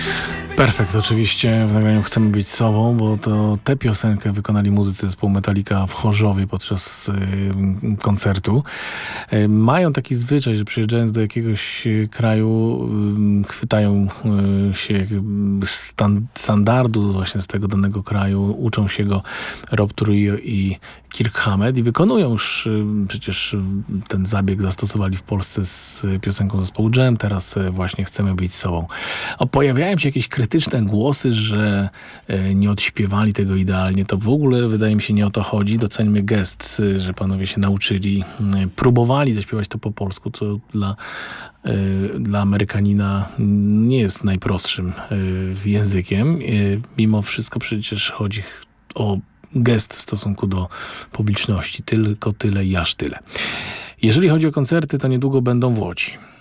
Perfekt, oczywiście w nagraniu Chcemy być sobą, bo to tę piosenkę wykonali muzycy zespołu Metallica w Chorzowie podczas koncertu. Mają taki zwyczaj, że przyjeżdżając do jakiegoś kraju chwytają się standardu właśnie z tego danego kraju, uczą się go Rob Trujillo i Kirk Hammett i wykonują już przecież ten zabieg zastosowali w Polsce z piosenką zespołu Jam, teraz właśnie Chcemy być sobą. Pojawiają się jakieś krytyczne głosy, że nie odśpiewali tego idealnie. To w ogóle wydaje mi się nie o to chodzi. Doceńmy gest, że panowie się nauczyli, próbowali zaśpiewać to po polsku, co dla Amerykanina nie jest najprostszym językiem. Mimo wszystko przecież chodzi o gest w stosunku do publiczności. Tylko tyle i aż tyle. Jeżeli chodzi o koncerty, to niedługo będą w Łodzi.